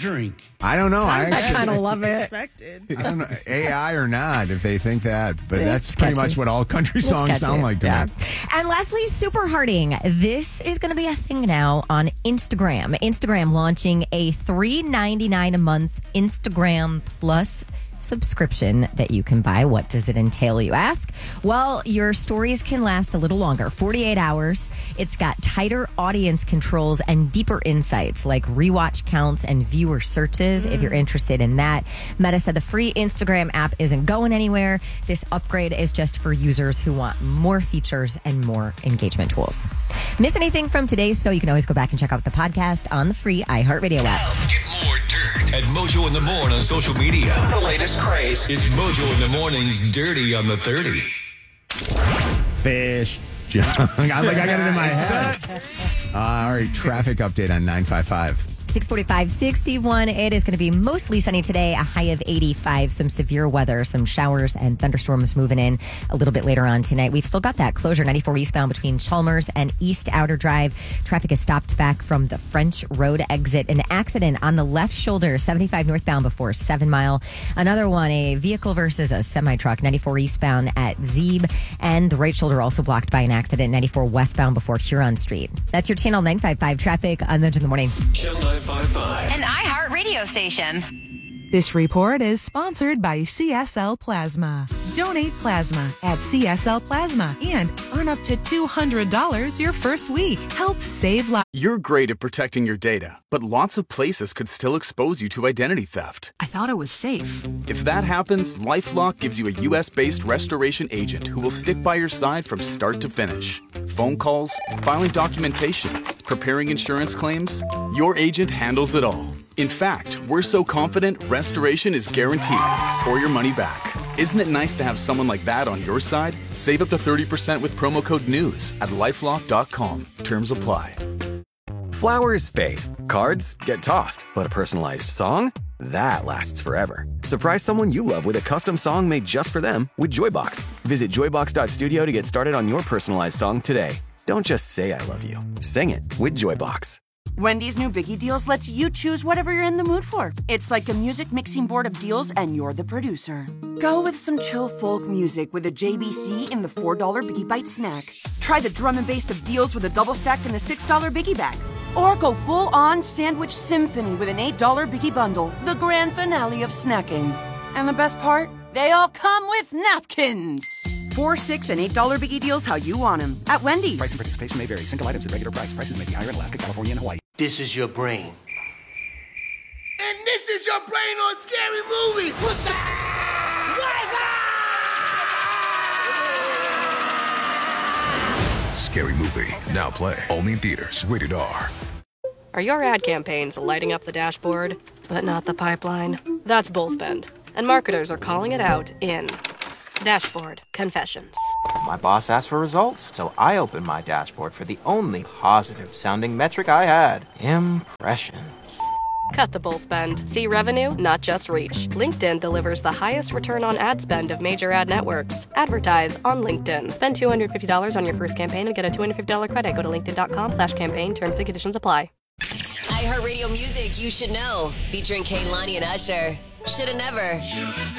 drink. I don't know. I kind of love it. Expected. I don't know, AI or not, if they think that, but that's It's pretty catchy. much what all country It's songs catchy. sound like to Yeah. me. And lastly, Super Harding. This is going to be a thing now on Instagram. Instagram launching a $3.99 a month Instagram Plus subscription that you can buy. What does it entail, you ask? Well, your stories can last a little longer, 48 hours. It's got tighter audience controls and deeper insights like rewatch counts and viewer searches if you're interested in that. Meta said the free Instagram app isn't going anywhere. This upgrade is just for users who want more features and more engagement tools. Miss anything from today's show, you can always go back and check out the podcast on the free iHeartRadio app. Get more dirt at Mojo in the Morning on social media. The latest craze. It's Mojo in the Morning's Dirty on the 30. Fish junk. I got it in my head. All right, traffic update on 955. 645, 61. It is going to be mostly sunny today, a high of 85. Some severe weather, some showers and thunderstorms moving in a little bit later on tonight. We've still got that closure, 94 eastbound between Chalmers and East Outer Drive. Traffic is stopped back from the French Road exit. An accident on the left shoulder, 75 northbound before 7 Mile. Another one, a vehicle versus a semi-truck, 94 eastbound at Zeeb. And the right shoulder also blocked by an accident, 94 westbound before Huron Street. That's your Channel 955 traffic on Nudge in the Morning. Channel 955. An iHeart radio station. This report is sponsored by CSL Plasma. Donate plasma at CSL Plasma and earn up to $200 your first week. Help save lives. You're great at protecting your data, but lots of places could still expose you to identity theft. I thought it was safe. If that happens, LifeLock gives you a U.S.-based restoration agent who will stick by your side from start to finish. Phone calls, filing documentation, preparing insurance claims, your agent handles it all. In fact, we're so confident restoration is guaranteed or your money back. Isn't it nice to have someone like that on your side? Save up to 30% with promo code NEWS at lifelock.com. Terms apply. Flowers fade. Cards get tossed. But a personalized song? That lasts forever. Surprise someone you love with a custom song made just for them with Joybox. Visit joybox.studio to get started on your personalized song today. Don't just say I love you. Sing it with Joybox. Wendy's new Biggie Deals lets you choose whatever you're in the mood for. It's like a music mixing board of deals, and you're the producer. Go with some chill folk music with a JBC in the $4 Biggie Bite snack. Try the drum and bass of deals with a double stack in the $6 Biggie Bag. Or go full-on sandwich symphony with an $8 Biggie Bundle, the grand finale of snacking. And the best part? They all come with napkins. $4, $6, and $8 Biggie Deals how you want them at Wendy's. Price and participation may vary. Single items at regular price. Prices may be higher in Alaska, California, and Hawaii. This is your brain. And this is your brain on Scary Movie. What's up? Scary Movie. Now play. Only in theaters. Rated R. Are your ad campaigns lighting up the dashboard, but not the pipeline? That's Bullspend. And marketers are calling it out in Dashboard Confessions. My boss asked for results, so I opened my dashboard for the only positive-sounding metric I had. Impressions. Cut the bull spend. See revenue, not just reach. LinkedIn delivers the highest return on ad spend of major ad networks. Advertise on LinkedIn. Spend $250 on your first campaign and get a $250 credit. Go to linkedin.com/campaign. Terms and conditions apply. iHeartRadio Music You Should Know, featuring Kehlani and Usher. Shoulda Never.